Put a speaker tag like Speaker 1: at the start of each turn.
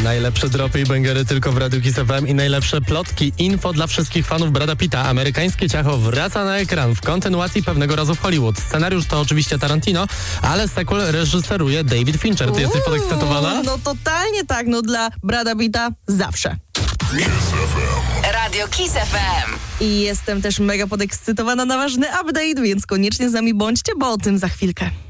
Speaker 1: Najlepsze dropy i bangery tylko w Radiu Kiss FM i najlepsze plotki, info dla wszystkich fanów Brada Pitta. Amerykańskie ciacho wraca na ekran w kontynuacji Pewnego razu w Hollywood. Scenariusz to oczywiście Tarantino, ale sequel reżyseruje David Fincher. Ty jesteś podekscytowana?
Speaker 2: No totalnie tak, no dla Brada Pitta zawsze.
Speaker 3: Radio Kiss FM.
Speaker 2: I jestem też mega podekscytowana na ważny update, więc koniecznie z nami bądźcie, bo o tym za chwilkę.